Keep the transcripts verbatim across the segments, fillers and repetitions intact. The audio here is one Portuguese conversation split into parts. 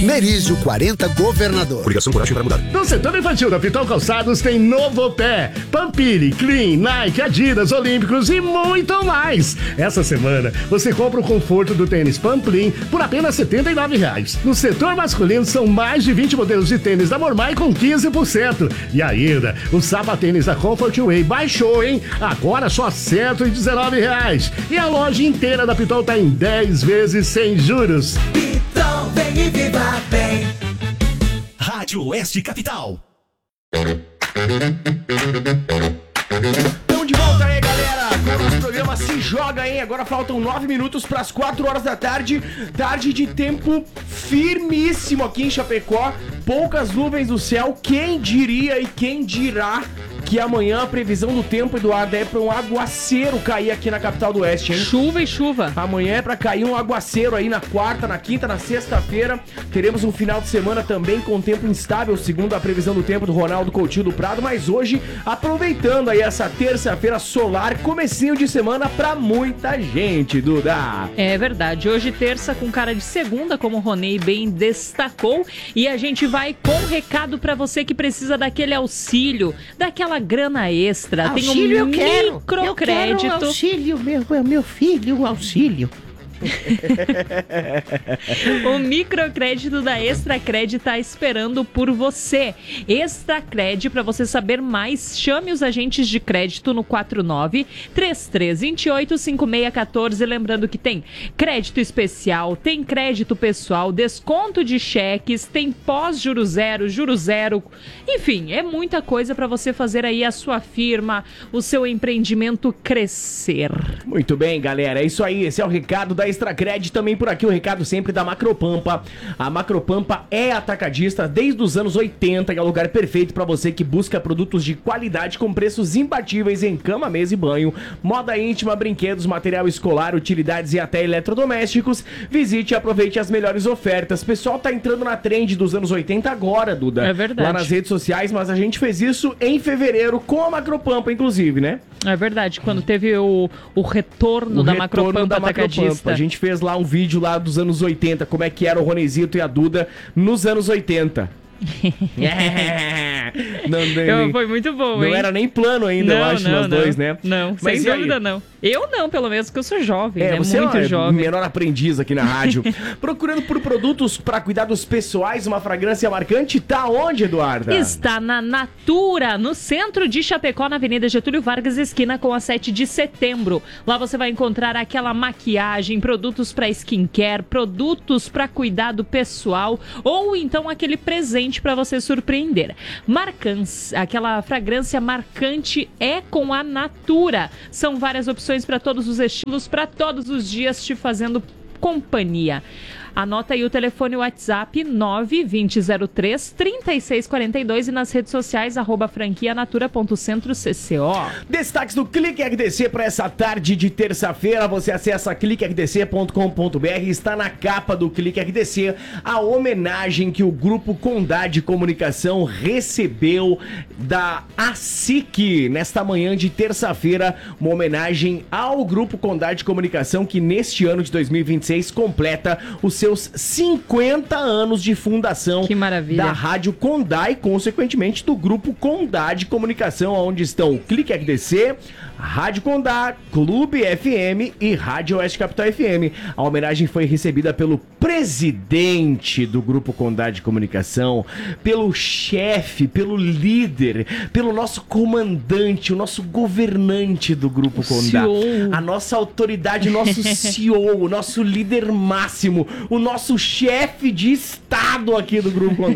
Merizio quarenta Governador. Coligação Coragem para mudar. No setor infantil da Pitol Calçados tem Novo Pé, Pampiri, Clean, Nike, Adidas, Olímpicos e muito mais. Essa semana você compra o conforto do tênis Pamplin por apenas setenta e nove reais. No setor masculino são mais de vinte modelos de tênis da Mormai com quinze por cento. E ainda, o sapatênis da Comfort Way baixou, hein? Agora só cento e dezenove reais. E a loja inteira da Pitol tá em dez vezes sem juros. Pitol, vem e viva bem. Rádio Oeste Capital. Estamos de volta aí, galera. O nosso programa Se Joga, hein? Agora faltam nove minutos para as quatro horas da tarde. Tarde de tempo firmíssimo aqui em Chapecó. Poucas nuvens no céu. Quem diria e quem dirá que amanhã a previsão do tempo, Eduardo, é para um aguaceiro cair aqui na capital do Oeste, hein? Chuva e chuva. Amanhã é para cair um aguaceiro aí na quarta, na quinta, na sexta-feira. Teremos um final de semana também com tempo instável, segundo a previsão do tempo do Ronaldo Coutinho do Prado. Mas hoje, aproveitando aí essa terça-feira solar, comecinho de semana para muita gente, Duda. É verdade. Hoje terça com cara de segunda, como o Ronei bem destacou. E a gente vai com um recado para você que precisa daquele auxílio, daquela grana extra. Auxílio. Tem um eu quero. microcrédito. Eu quero um auxílio, meu, meu filho, um auxílio. O microcrédito da Extracred está esperando por você. Extracred, para você saber mais, chame os agentes de crédito no quatro nove, três três dois oito, cinco seis um quatro. Lembrando que tem crédito especial, tem crédito pessoal, desconto de cheques, tem pós-juro zero, juro zero. Enfim, é muita coisa para você fazer aí a sua firma, o seu empreendimento crescer. Muito bem, galera. É isso aí. Esse é o recado da Extracred. Também por aqui o recado sempre da Macropampa. A Macropampa é atacadista desde os anos oitenta e é o lugar perfeito para você que busca produtos de qualidade com preços imbatíveis em cama, mesa e banho, moda íntima, brinquedos, material escolar, utilidades e até eletrodomésticos. Visite e aproveite as melhores ofertas. O pessoal tá entrando na trend dos anos oitenta agora, Duda. É verdade. Lá nas redes sociais, mas a gente fez isso em fevereiro com a Macropampa, inclusive, né? É verdade, quando teve o, o retorno o da retorno Macropampa da atacadista. Macropampa. A gente fez lá um vídeo lá dos anos oitenta, como é que era o Ronezito e a Duda nos anos oitenta. não, eu, foi muito bom, não hein? Não era nem plano ainda, não, eu acho, não, nós não, dois, né? Não, Mas sem dúvida não. Eu não, pelo menos, porque eu sou jovem, é, né? Você Muito é jovem. menor aprendiz aqui na rádio. Procurando por produtos para cuidados pessoais, uma fragrância marcante, tá onde, Eduarda? Está na Natura, no centro de Chapecó, na Avenida Getúlio Vargas, esquina com a sete de setembro. Lá você vai encontrar aquela maquiagem, produtos para skincare, produtos para cuidado pessoal ou então aquele presente para você surpreender. Marcans, aquela fragrância marcante é com a Natura. São várias opções para todos os estilos, para todos os dias, te fazendo companhia. Anota aí o telefone WhatsApp nove dois zero três, três seis quatro dois e nas redes sociais arroba franquianatura.centro.cco. Destaques do Clique R D C para essa tarde de terça-feira. Você acessa clique r d c ponto com ponto b r. Está na capa do Clique R D C a homenagem que o Grupo Condade Comunicação recebeu da A S I C nesta manhã de terça-feira. Uma homenagem ao Grupo Condade Comunicação que neste ano de dois mil e vinte e seis completa os seus cinquenta anos de fundação. Que maravilha. Da Rádio Condá e, consequentemente, do Grupo Condade Comunicação, onde estão o Clique R D C, Rádio Condá, Clube F M e Rádio Oeste Capital F M. A homenagem foi recebida pelo presidente do Grupo Condade Comunicação, pelo chefe, pelo líder, pelo nosso comandante, o nosso governante do Grupo o Condá. C E O. A nossa autoridade, o nosso C E O, o nosso líder máximo, o nosso chefe de estado aqui do Grupo Condá.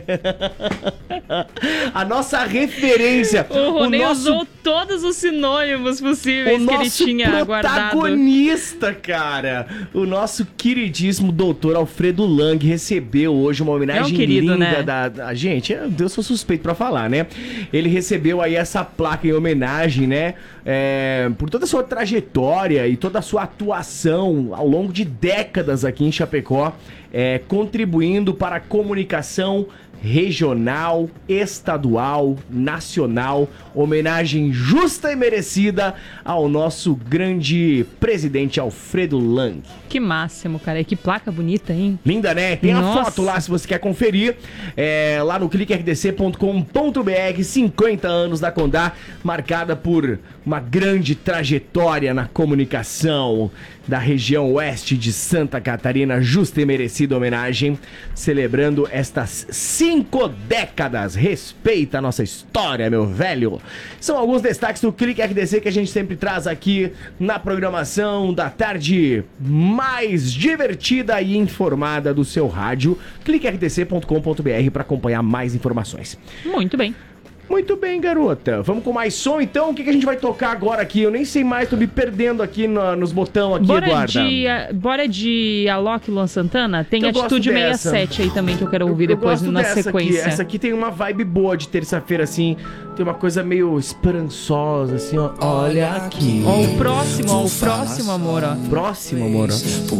A nossa referência. O Rony o nosso... usou todos os sinônimos possíveis o que ele tinha guardado. O protagonista, cara. O nosso queridíssimo doutor Alfredo Lang recebeu hoje uma homenagem é um querido, linda, né? da, da... Gente, eu sou suspeito pra falar, né? Ele recebeu aí essa placa em homenagem, né? É, por toda a sua trajetória e toda a sua atuação ao longo de décadas aqui em Chapecó, é, contribuindo para a comunicação regional, estadual, nacional, homenagem justa e merecida ao nosso grande presidente Alfredo Lang. Que máximo, cara. E que placa bonita, hein? Linda, né? Tem Nossa. a foto lá se você quer conferir. É, lá no clique r d c ponto com ponto b r, cinquenta anos da Condá, marcada por uma grande trajetória na comunicação da região oeste de Santa Catarina. Justa e merecida homenagem, celebrando estas cinco décadas. Respeita a nossa história, meu velho. São alguns destaques do Clique R D C que a gente sempre traz aqui na programação da tarde mais divertida e informada do seu rádio. clique r d c ponto com ponto b r para acompanhar mais informações. Muito bem. Muito bem, garota. Vamos com mais som, então? O que, que a gente vai tocar agora aqui? Eu nem sei mais, tô me perdendo aqui no, nos botão aqui, Bora Eduarda. de, a- bora de Alok e Luan Santana? Tem Eu Atitude gosto sessenta e dessa. sete aí também que eu quero ouvir Eu- eu depois gosto na dessa sequência. Aqui. Essa aqui tem uma vibe boa de terça-feira, assim. Tem uma coisa meio esperançosa, assim, ó. Olha aqui. Ó, o próximo, ó, o próximo, amor, ó. Próximo, amor. ó.